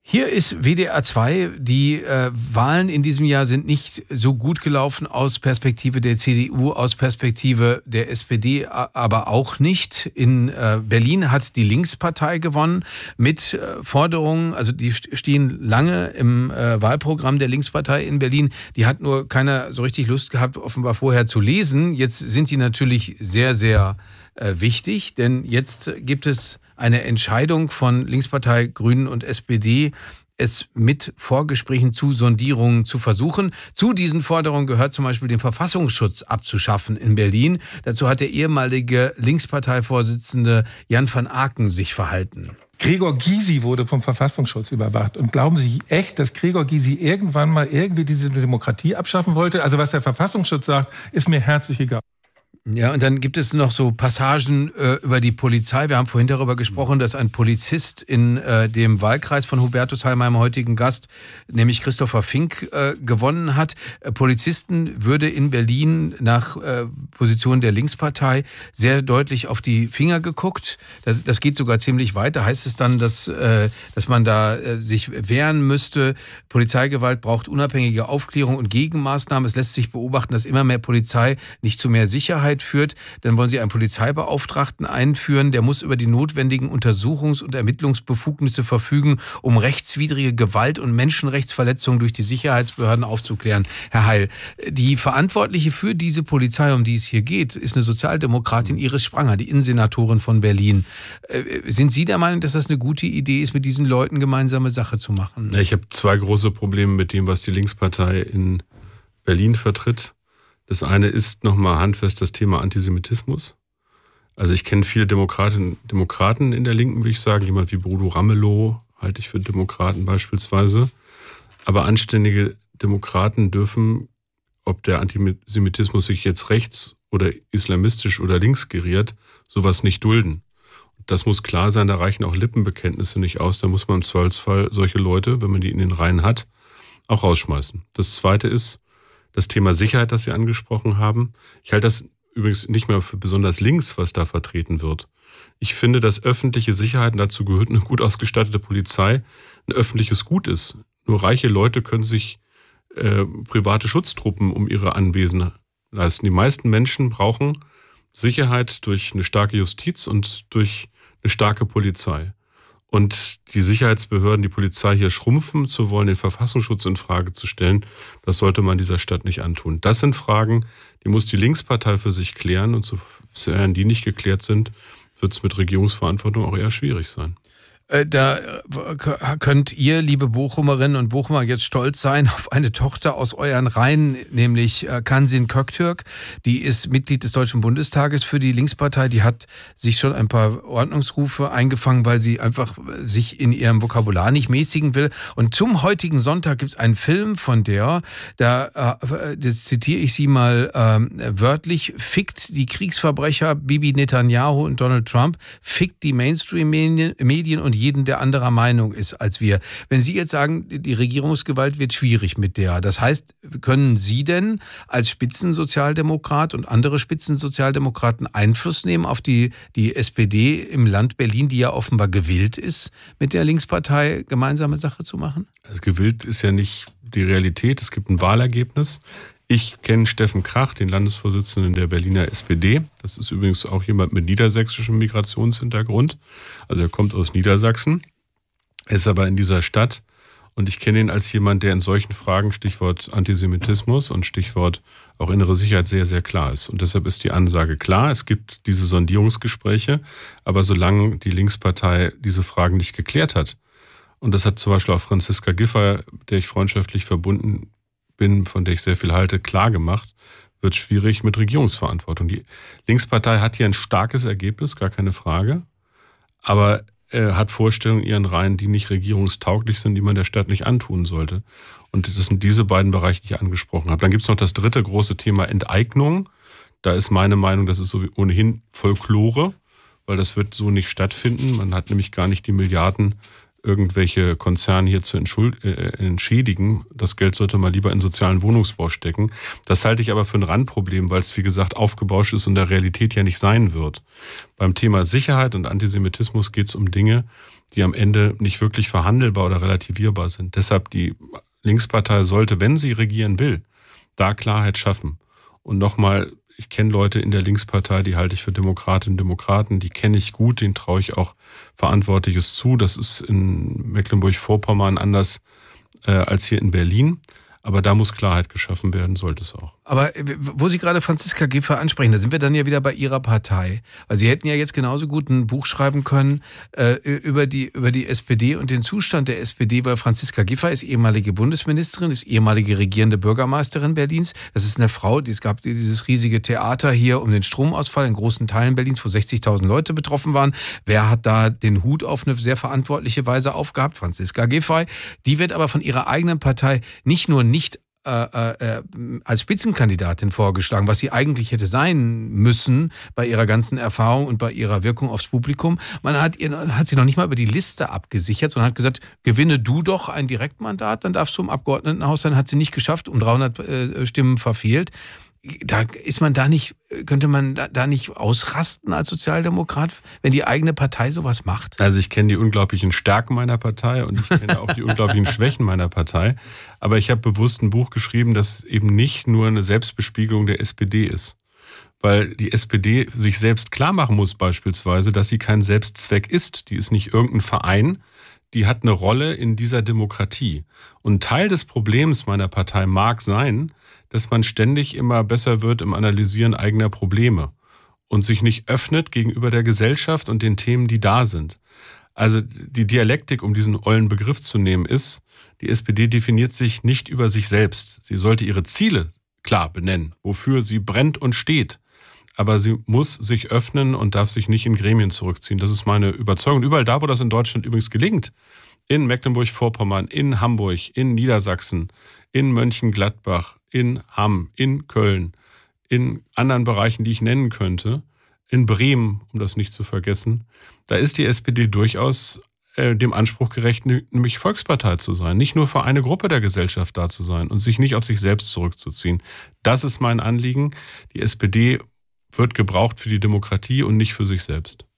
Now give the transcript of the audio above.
Hier ist WDR 2. Die Wahlen in diesem Jahr sind nicht so gut gelaufen aus Perspektive der CDU, aus Perspektive der SPD, aber auch nicht. In Berlin hat die Linkspartei gewonnen mit Forderungen, also die stehen lange im Wahlprogramm der Linkspartei in Berlin. Die hat nur keiner so richtig Lust gehabt, offenbar vorher zu lesen. Jetzt sind die natürlich sehr, sehr wichtig, denn jetzt gibt es eine Entscheidung von Linkspartei, Grünen und SPD, es mit Vorgesprächen zu Sondierungen zu versuchen. Zu diesen Forderungen gehört zum Beispiel den Verfassungsschutz abzuschaffen in Berlin. Dazu hat der ehemalige Linksparteivorsitzende Jan van Aken sich verhalten. Gregor Gysi wurde vom Verfassungsschutz überwacht. Und glauben Sie echt, dass Gregor Gysi irgendwann mal irgendwie diese Demokratie abschaffen wollte? Also was der Verfassungsschutz sagt, ist mir herzlich egal. Ja, und dann gibt es noch so Passagen über die Polizei. Wir haben vorhin darüber gesprochen, dass ein Polizist in dem Wahlkreis von Hubertusheim, meinem heutigen Gast, nämlich Christopher Fink, gewonnen hat. Polizisten würde in Berlin nach Position der Linkspartei sehr deutlich auf die Finger geguckt. Das geht sogar ziemlich weit. Da heißt es dann, dass man da sich wehren müsste. Polizeigewalt braucht unabhängige Aufklärung und Gegenmaßnahmen. Es lässt sich beobachten, dass immer mehr Polizei nicht zu mehr Sicherheit führt. Dann wollen sie einen Polizeibeauftragten einführen, der muss über die notwendigen Untersuchungs- und Ermittlungsbefugnisse verfügen, um rechtswidrige Gewalt und Menschenrechtsverletzungen durch die Sicherheitsbehörden aufzuklären. Herr Heil, die Verantwortliche für diese Polizei, um die es hier geht, ist eine Sozialdemokratin, Iris Spranger, die Innensenatorin von Berlin. Sind Sie der Meinung, dass das eine gute Idee ist, mit diesen Leuten gemeinsame Sache zu machen? Ich habe zwei große Probleme mit dem, was die Linkspartei in Berlin vertritt. Das eine ist nochmal handfest das Thema Antisemitismus. Also ich kenne viele Demokratinnen und Demokraten in der Linken, würde ich sagen. Jemand wie Bodo Ramelow halte ich für Demokraten beispielsweise. Aber anständige Demokraten dürfen, ob der Antisemitismus sich jetzt rechts oder islamistisch oder links geriert, sowas nicht dulden. Das muss klar sein, da reichen auch Lippenbekenntnisse nicht aus. Da muss man im Zweifelsfall solche Leute, wenn man die in den Reihen hat, auch rausschmeißen. Das Zweite ist das Thema Sicherheit, das Sie angesprochen haben. Ich halte das übrigens nicht mehr für besonders links, was da vertreten wird. Ich finde, dass öffentliche Sicherheit, und dazu gehört eine gut ausgestattete Polizei, ein öffentliches Gut ist. Nur reiche Leute können sich private Schutztruppen um ihre Anwesen leisten. Die meisten Menschen brauchen Sicherheit durch eine starke Justiz und durch eine starke Polizei. Und die Sicherheitsbehörden, die Polizei hier schrumpfen zu wollen, den Verfassungsschutz in Frage zu stellen, das sollte man dieser Stadt nicht antun. Das sind Fragen, die muss die Linkspartei für sich klären. Und sofern die nicht geklärt sind, wird es mit Regierungsverantwortung auch eher schwierig sein. Da könnt ihr, liebe Bochumerinnen und Bochumer, jetzt stolz sein auf eine Tochter aus euren Reihen, nämlich Kansin Köktürk. Die ist Mitglied des Deutschen Bundestages für die Linkspartei. Die hat sich schon ein paar Ordnungsrufe eingefangen, weil sie einfach sich in ihrem Vokabular nicht mäßigen will. Und zum heutigen Sonntag gibt es einen Film von der, das zitiere ich sie mal wörtlich, fickt die Kriegsverbrecher Bibi Netanyahu und Donald Trump, fickt die Mainstream-Medien und jeden, der anderer Meinung ist als wir. Wenn Sie jetzt sagen, die Regierungsgewalt wird schwierig mit der, das heißt, können Sie denn als Spitzensozialdemokrat und andere Spitzensozialdemokraten Einfluss nehmen auf die SPD im Land Berlin, die ja offenbar gewillt ist, mit der Linkspartei gemeinsame Sache zu machen? Also gewillt ist ja nicht die Realität. Es gibt ein Wahlergebnis. Ich kenne Steffen Krach, den Landesvorsitzenden der Berliner SPD. Das ist übrigens auch jemand mit niedersächsischem Migrationshintergrund. Also er kommt aus Niedersachsen, ist aber in dieser Stadt. Und ich kenne ihn als jemand, der in solchen Fragen, Stichwort Antisemitismus und Stichwort auch innere Sicherheit, sehr, sehr klar ist. Und deshalb ist die Ansage klar, es gibt diese Sondierungsgespräche. Aber solange die Linkspartei diese Fragen nicht geklärt hat, und das hat zum Beispiel auch Franziska Giffey, der ich freundschaftlich verbunden bin, von der ich sehr viel halte, klar gemacht, wird es schwierig mit Regierungsverantwortung. Die Linkspartei hat hier ein starkes Ergebnis, gar keine Frage, aber hat Vorstellungen in ihren Reihen, die nicht regierungstauglich sind, die man der Stadt nicht antun sollte. Und das sind diese beiden Bereiche, die ich angesprochen habe. Dann gibt es noch das dritte große Thema Enteignung. Da ist meine Meinung, das ist so ohnehin Folklore, weil das wird so nicht stattfinden. Man hat nämlich gar nicht die Milliarden, irgendwelche Konzerne hier zu entschädigen. Das Geld sollte man lieber in sozialen Wohnungsbau stecken. Das halte ich aber für ein Randproblem, weil es, wie gesagt, aufgebauscht ist und der Realität ja nicht sein wird. Beim Thema Sicherheit und Antisemitismus geht es um Dinge, die am Ende nicht wirklich verhandelbar oder relativierbar sind. Deshalb die Linkspartei sollte, wenn sie regieren will, da Klarheit schaffen. Und nochmal, ich kenne Leute in der Linkspartei, die halte ich für Demokratinnen und Demokraten, die kenne ich gut, denen traue ich auch Verantwortliches zu. Das ist in Mecklenburg-Vorpommern anders als hier in Berlin. Aber da muss Klarheit geschaffen werden, sollte es auch. Aber wo Sie gerade Franziska Giffey ansprechen, da sind wir dann ja wieder bei Ihrer Partei. Weil Sie hätten ja jetzt genauso gut ein Buch schreiben können über die SPD und den Zustand der SPD, weil Franziska Giffey ist ehemalige Bundesministerin, ist ehemalige regierende Bürgermeisterin Berlins. Das ist eine Frau, es gab dieses riesige Theater hier um den Stromausfall in großen Teilen Berlins, wo 60.000 Leute betroffen waren. Wer hat da den Hut auf eine sehr verantwortliche Weise aufgehabt? Franziska Giffey. Die wird aber von ihrer eigenen Partei nicht als Spitzenkandidatin vorgeschlagen, was sie eigentlich hätte sein müssen bei ihrer ganzen Erfahrung und bei ihrer Wirkung aufs Publikum. Man hat sie noch nicht mal über die Liste abgesichert, sondern hat gesagt, gewinne du doch ein Direktmandat, dann darfst du im Abgeordnetenhaus sein. Hat sie nicht geschafft, um 300 Stimmen verfehlt. Könnte man da nicht ausrasten als Sozialdemokrat, wenn die eigene Partei sowas macht? Also ich kenne die unglaublichen Stärken meiner Partei und ich kenne auch die unglaublichen Schwächen meiner Partei. Aber ich habe bewusst ein Buch geschrieben, das eben nicht nur eine Selbstbespiegelung der SPD ist. Weil die SPD sich selbst klar machen muss beispielsweise, dass sie kein Selbstzweck ist. Die ist nicht irgendein Verein, die hat eine Rolle in dieser Demokratie. Und Teil des Problems meiner Partei mag sein, dass man ständig immer besser wird im Analysieren eigener Probleme und sich nicht öffnet gegenüber der Gesellschaft und den Themen, die da sind. Also die Dialektik, um diesen ollen Begriff zu nehmen, ist, die SPD definiert sich nicht über sich selbst. Sie sollte ihre Ziele klar benennen, wofür sie brennt und steht. Aber sie muss sich öffnen und darf sich nicht in Gremien zurückziehen. Das ist meine Überzeugung. Überall da, wo das in Deutschland übrigens gelingt, in Mecklenburg-Vorpommern, in Hamburg, in Niedersachsen, in Mönchengladbach, in Hamm, in Köln, in anderen Bereichen, die ich nennen könnte, in Bremen, um das nicht zu vergessen, da ist die SPD durchaus dem Anspruch gerecht, nämlich Volkspartei zu sein, nicht nur für eine Gruppe der Gesellschaft da zu sein und sich nicht auf sich selbst zurückzuziehen. Das ist mein Anliegen. Die SPD wird gebraucht für die Demokratie und nicht für sich selbst.